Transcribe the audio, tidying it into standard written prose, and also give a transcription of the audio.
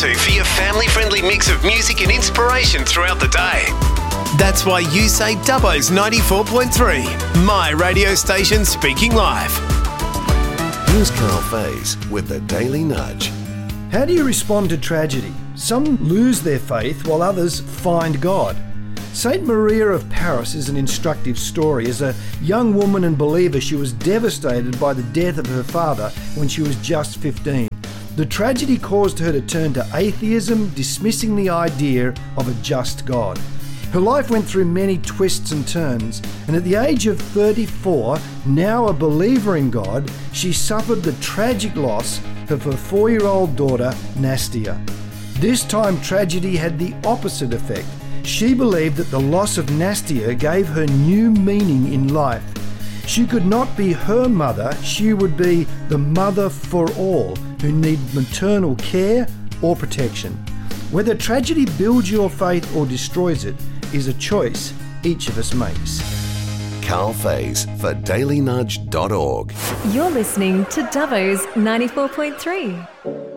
to for your family-friendly mix of music and inspiration throughout the day. That's why you say Dubbo's 94.3, my radio station speaking live. Here's Carl Faze with the Daily Nudge. How do you respond to tragedy? Some lose their faith while others find God. Saint Maria of Paris is an instructive story. As a young woman and believer, she was devastated by the death of her father when she was just 15. The tragedy caused her to turn to atheism, dismissing the idea of a just God. Her life went through many twists and turns, and at the age of 34, now a believer in God, she suffered the tragic loss of her 4-year-old daughter, Nastia. This time, tragedy had the opposite effect. She believed that the loss of Nastia gave her new meaning in life. She could not be her mother, she would be the mother for all who need maternal care or protection. Whether tragedy builds your faith or destroys it is a choice each of us makes. Carl Faze for dailynudge.org. You're listening to Dubbo's 94.3.